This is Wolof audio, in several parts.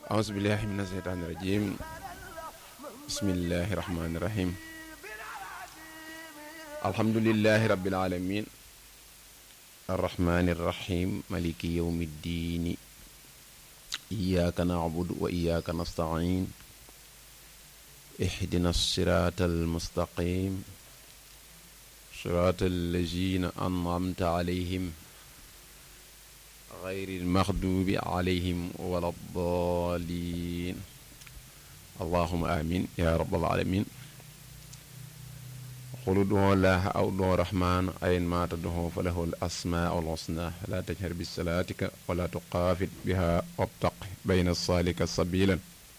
أعوذ بالله من الشيطان الرجيم بسم الله الرحمن الرحيم الحمد لله رب العالمين الرحمن الرحيم مالك يوم الدين إياك نعبد وإياك نستعين اهدنا الصراط المستقيم صراط الذين أنعمت عليهم غير المغضوب عليهم ولا الضالين اللهم آمين يا رب العالمين قل ادعوا الله أو ادعوا الرحمن أينما تدعوا فله الأسماء الحسنى لا تجهر بصلاتك ولا تخافت بها وابتغ بين الصالك سبيلا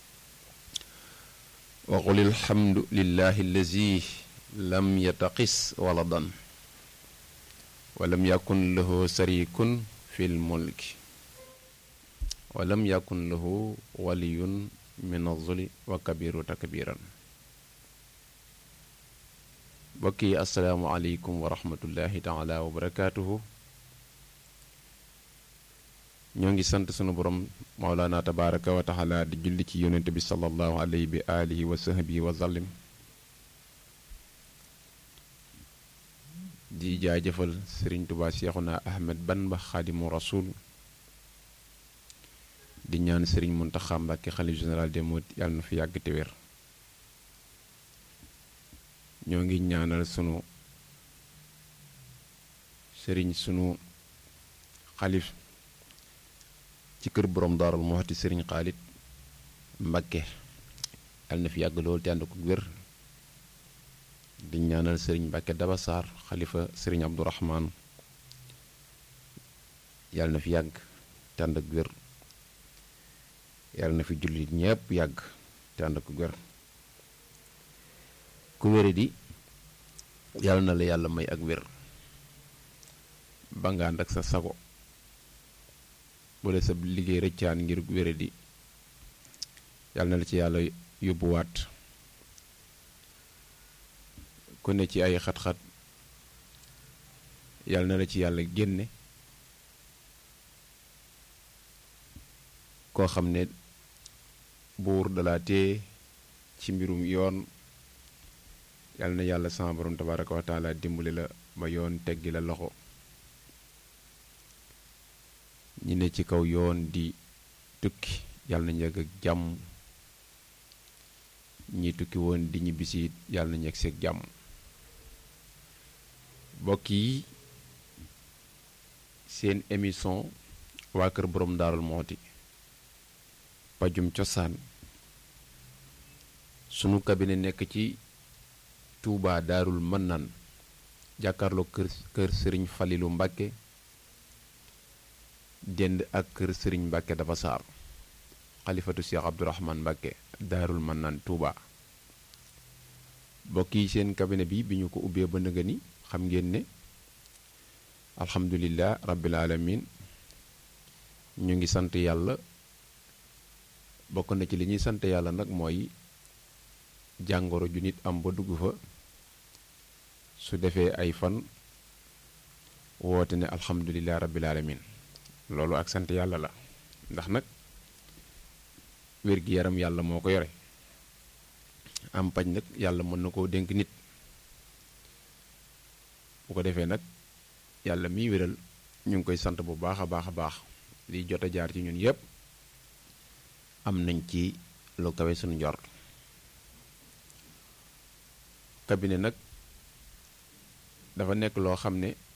وقل الحمد لله الذي لم يتخذ ولدا ولم يكن له شريك في الملك ولم يكن له ولي من الذل وكبر تكبيرا بكي السلام عليكم ورحمة الله تعالى وبركاته ñongi sant sunu borom maulana tabaraka wa taala di julli ci yonent bi sallallahu alayhi bi alihi wa sahbihi wa sallim di jaajëfal Serigne Touba Cheikhouna Ahmed Bamba Khadimu Rasul di ñaan Serigne Mountakha Mbacké xalif général des mourides yàlla na fi yàgg te wér ñoo ngi ñaanal sunu Serigne sunu xalif ci kër borom Daarul Muxti Serigne Khalid Mbacké yàlla na fi yàgg lool te ànd ko wér di ñaanal Serigne Mbacké Daba Sarr xalifa Serigne Abdourahman yàlla na fi yàgg te ànd ak wér yàlla na fi jullit ñépp yàgg te ànd ak wér ku wére di yàlla na la yàlla may ak wér ba nga ànd ak sa sago bu la sa liggéey rëccaan ngir wére di yàlla na la ci yàlla yóbbuwaat ku ne ci ay xat-xat yàlla na la ci yàlla génne koo xam ne buur dalaa tee ci mbirum yoon yàlla na yàlla sama borom tabaraka wa taala dimbali la ba yoon teggi la loxo ñi ne ci kaw yoon di tukki yàlla na njëg ak jàmm ñi tukki woon di ñibbisi yàlla na njëg seeg jàmm mbokk yi seen émission waa kër borom Daarul Muxti pajum cosaan sunu cabinet nekk ci Touba Daarul Mannaan jàkkaarloo kër Serigne Falilou Mbacké dend ak kër Serigne Mbacké Daba Sarr xalifatu Cheikh Abdourahman Mbacké Daarul Mannaan Touba mbokk yi seen cabinet bi ñu ko ubbee ba nëga ni xam ngeen ne alhamdulillah rabbil alamin ñu ngi sant yàlla bokk na ci li ñuy sant yàlla nag mooy jàngoro ju nit am ba dugg fa su defee ay fan woote ne alhamdulillah rabbil alamin loolu ak sant yàlla la ndax nag wér-gi-yaram yàlla moo ko yore am paj nag yàlla mën na koo dénk nit bu ko defee nag yàlla miy wéral ñu ngi koy sant bu baax a baax a baax liy jot a jaar ci ñun yépp am nañ ci lu kawe suñu njort cabinet nag dafa nekk loo xam ne